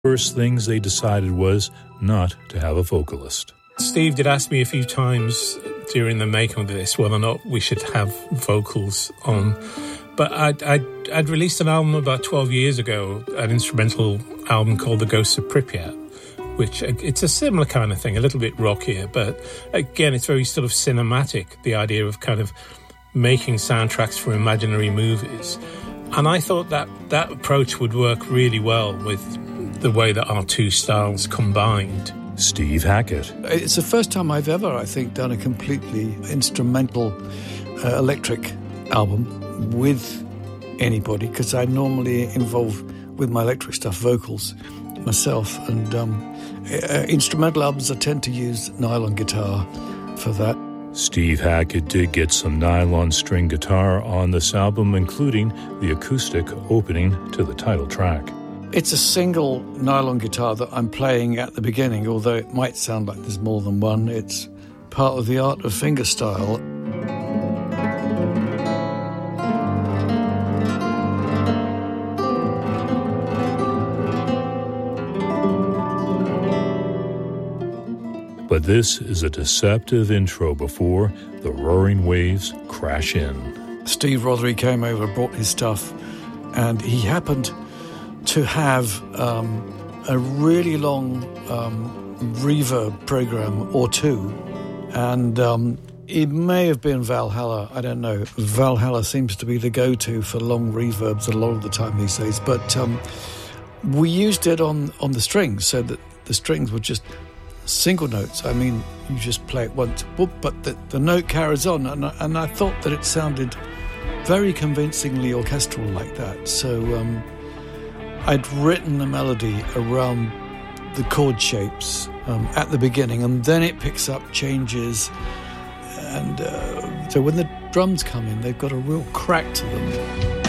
First things they decided was not to have a vocalist. Steve did ask me a few times during the making of this whether or not we should have vocals on. But I'd released an album about 12 years ago, an instrumental album called The Ghosts of Pripyat, which it's a similar kind of thing, a little bit rockier, but again, it's very sort of cinematic, the idea of kind of making soundtracks for imaginary movies. And I thought that approach would work really well with the way that our two styles combined. Steve Hackett. It's the first time I've ever, I think, done a completely instrumental electric album with anybody, because I'm normally involved with my electric stuff, vocals, myself. And instrumental albums, I tend to use nylon guitar for that. Steve Hackett did get some nylon string guitar on this album, including the acoustic opening to the title track. It's a single nylon guitar that I'm playing at the beginning, although it might sound like there's more than one. It's part of the art of fingerstyle. But this is a deceptive intro before the roaring waves crash in. Steve Rothery came over, brought his stuff, and he happened to have a really long reverb program or two. And it may have been Valhalla, I don't know. Valhalla seems to be the go-to for long reverbs a lot of the time these days. But we used it on the strings, so that the strings were just single notes. I mean, you just play it once, but the note carries on, and I thought that it sounded very convincingly orchestral like that. So I'd written the melody around the chord shapes at the beginning, and then it picks up, changes, and so when the drums come in, they've got a real crack to them.